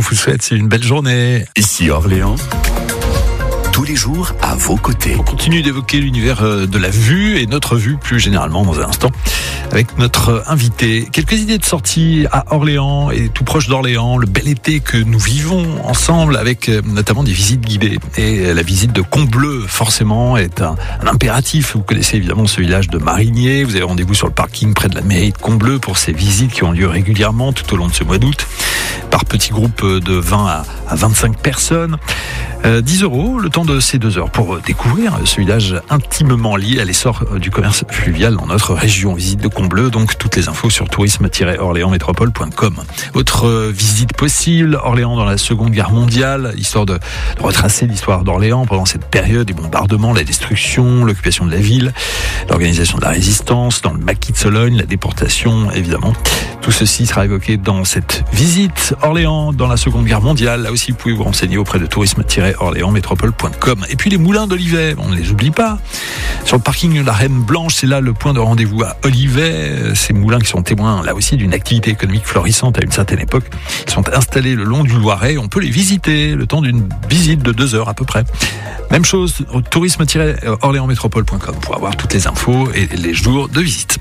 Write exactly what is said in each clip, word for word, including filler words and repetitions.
vous souhaite une belle journée. Ici Orléans, tous les jours à vos côtés. On continue d'évoquer l'univers de la vue et notre vue plus généralement dans un instant avec notre invité. Quelques idées de sortie à Orléans et tout proche d'Orléans, le bel été que nous vivons ensemble avec notamment des visites guidées. Et la visite de Combleux, forcément, est un, un impératif. Vous connaissez évidemment ce village de Marigné. Vous avez rendez-vous sur le parking près de la mairie de Combleux pour ces visites qui ont lieu régulièrement tout au long de ce mois d'août par petits groupes de vingt à vingt-cinq personnes. Euh, dix euros, le temps de ces deux heures pour découvrir ce village intimement lié à l'essor du commerce fluvial dans notre région. Visite de Combleux, donc toutes les infos sur tourisme tiret orléans métropole point com. Autre visite possible, Orléans dans la Seconde Guerre mondiale, histoire de, de retracer l'histoire d'Orléans pendant cette période, des bombardements, la destruction, l'occupation de la ville, l'organisation de la résistance, dans le maquis de Sologne, la déportation, évidemment. Tout ceci sera évoqué dans cette visite. Orléans dans la Seconde Guerre mondiale, là aussi vous pouvez vous renseigner auprès de tourisme tiret orléans métropole point com. Et puis les moulins d'Olivet, on ne les oublie pas. Sur le parking de la Reine Blanche, c'est là le point de rendez-vous à Olivet. Ces moulins qui sont témoins là aussi d'une activité économique florissante à une certaine époque. Ils sont installés le long du Loiret. On peut les visiter le temps d'une visite de deux heures à peu près. Même chose au tourisme tiret orléans métropole point com pour avoir toutes les infos et les jours de visite.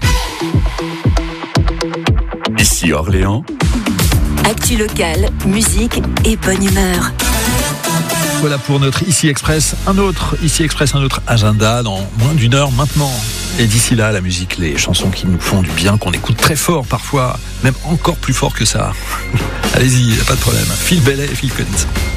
Ici Orléans, actu locale, musique et bonne humeur. Voilà pour notre Ici Express, un autre Ici Express, un autre agenda dans moins d'une heure maintenant. Et d'ici là, la musique, les chansons qui nous font du bien, qu'on écoute très fort parfois, même encore plus fort que ça. Allez-y, y a pas de problème. Phil Bailey et Phil Collins.